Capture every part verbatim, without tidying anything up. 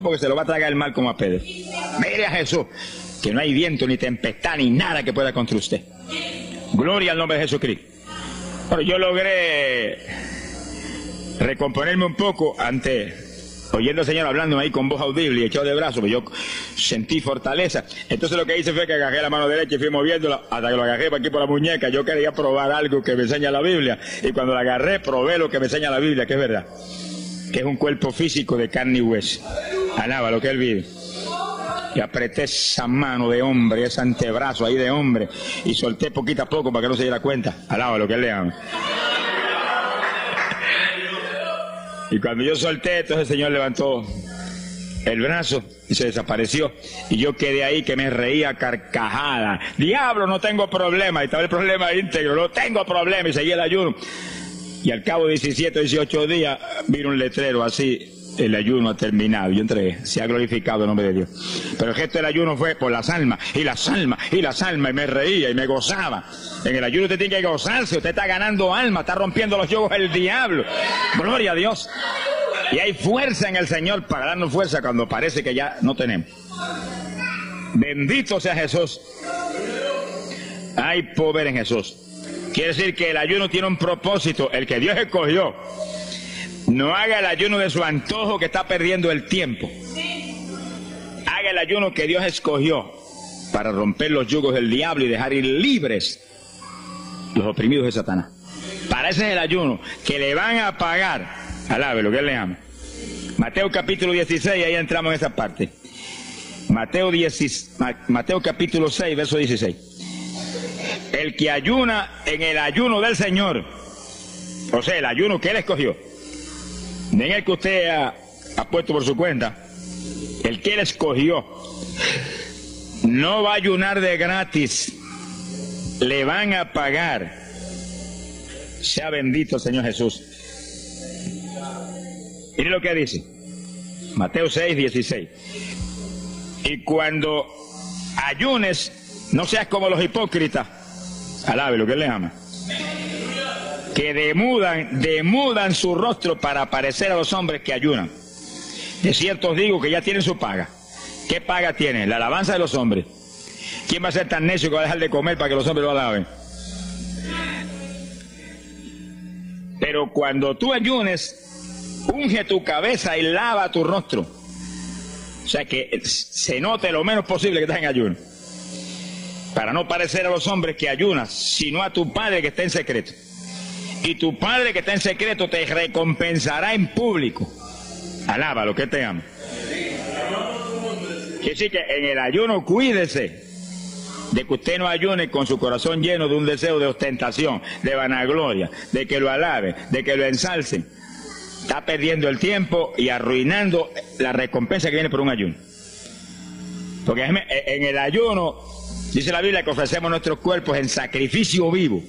porque se lo va a tragar el mal como a Pedro. Mire a Jesús, que no hay viento, ni tempestad, ni nada que pueda contra usted. Gloria al nombre de Jesucristo. Pero yo logré recomponerme un poco ante, oyendo al Señor hablando ahí con voz audible y echado de brazos, pues yo sentí fortaleza. Entonces lo que hice fue que agarré la mano derecha y fui moviéndola hasta que lo agarré por aquí por la muñeca. Yo quería probar algo que me enseña la Biblia, y cuando la agarré probé lo que me enseña la Biblia, que es verdad, que es un cuerpo físico de carne y hueso. Alaba lo que él vive. Y apreté esa mano de hombre, ese antebrazo ahí de hombre, y solté poquito a poco para que no se diera cuenta. Alaba lo que él le ama. Y cuando yo solté, entonces el Señor levantó el brazo y se desapareció. Y yo quedé ahí que me reía carcajada. Diablo, no tengo problema. Y estaba el problema íntegro, no tengo problema. Y seguí el ayuno. Y al cabo de diecisiete o dieciocho días, vino un letrero así: el ayuno ha terminado. Yo entregué, se ha glorificado el nombre de Dios. Pero el gesto del ayuno fue por las almas, y las almas, y las almas, y me reía y me gozaba. En el ayuno usted tiene que gozarse, usted está ganando alma, está rompiendo los yugos del diablo. Gloria a Dios. Y hay fuerza en el Señor para darnos fuerza cuando parece que ya no tenemos. Bendito sea Jesús. Hay poder en Jesús. Quiere decir que el ayuno tiene un propósito, el que Dios escogió. No haga el ayuno de su antojo, que está perdiendo el tiempo. Haga el ayuno que Dios escogió para romper los yugos del diablo y dejar ir libres los oprimidos de Satanás. Para ese es el ayuno que le van a pagar. Alabe lo que él le ama. Mateo capítulo dieciséis, ahí entramos en esa parte. Mateo, diez, Mateo capítulo seis, verso dieciséis. El que ayuna en el ayuno del Señor, o sea, el ayuno que él escogió, no en el que usted ha, ha puesto por su cuenta, el que él escogió, no va a ayunar de gratis, le van a pagar. Sea bendito el Señor Jesús. Mire lo que dice Mateo seis, dieciséis. Y cuando ayunes, no seas como los hipócritas. Alabe lo que él le ama. Que demudan, demudan su rostro para parecer a los hombres que ayunan. De cierto os digo que ya tienen su paga. ¿Qué paga tienen? La alabanza de los hombres. ¿Quién va a ser tan necio que va a dejar de comer para que los hombres lo alaben? Pero cuando tú ayunes, unge tu cabeza y lava tu rostro. O sea, que se note lo menos posible que estás en ayuno, para no parecer a los hombres que ayunas, sino a tu Padre que está en secreto. Y tu Padre que está en secreto te recompensará en público. Alaba lo que te ama. Quiere decir que en el ayuno cuídese de que usted no ayune con su corazón lleno de un deseo de ostentación, de vanagloria, de que lo alabe, de que lo ensalcen. Está perdiendo el tiempo y arruinando la recompensa que viene por un ayuno. Porque en el ayuno dice la Biblia que ofrecemos nuestros cuerpos en sacrificio vivo.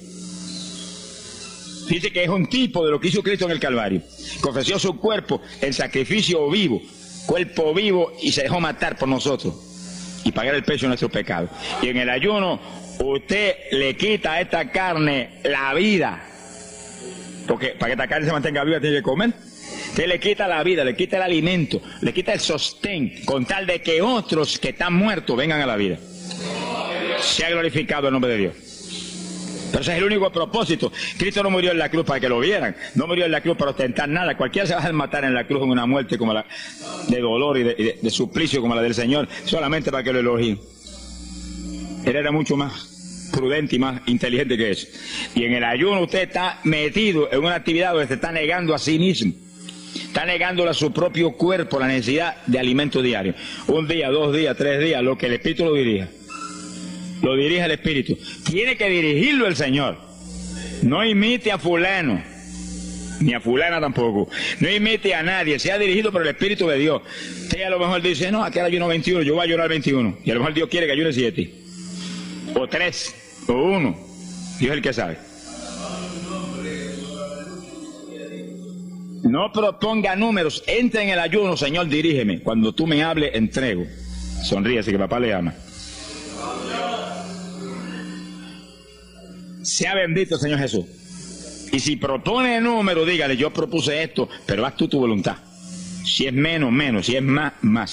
Dice que es un tipo de lo que hizo Cristo en el Calvario, que ofreció su cuerpo en sacrificio vivo, cuerpo vivo, y se dejó matar por nosotros y pagar el precio de nuestro pecado. Y en el ayuno usted le quita a esta carne la vida, porque para que esta carne se mantenga viva tiene que comer. Usted le quita la vida, le quita el alimento, le quita el sostén, con tal de que otros que están muertos vengan a la vida. Se ha glorificado el nombre de Dios. Pero ese es el único propósito. Cristo no murió en la cruz para que lo vieran, no murió en la cruz para ostentar nada. Cualquiera se va a matar en la cruz en una muerte como la de dolor y de, de, de suplicio como la del Señor, solamente para que lo elogien. Él era mucho más prudente y más inteligente que eso. Y en el ayuno usted está metido en una actividad donde se está negando a sí mismo, está negándole a su propio cuerpo la necesidad de alimento diario. Un día, dos días, tres días, lo que el Espíritu lo dirija. Lo dirige el Espíritu. Tiene que dirigirlo el Señor. No imite a fulano, ni a fulana tampoco. No imite a nadie. Sea dirigido por el Espíritu de Dios. Usted a lo mejor dice, no, aquel ayuno veintiuno, yo voy a ayunar veintiuno. Y a lo mejor Dios quiere que ayune siete. O tres, o uno. Dios es el que sabe. No proponga números. Entre en el ayuno, Señor, dirígeme. Cuando tú me hables, entrego. Sonríese que papá le ama. Sea bendito, Señor Jesús. Y si propone número, dígale, yo propuse esto, pero haz tú tu voluntad. Si es menos, menos. Si es más, más.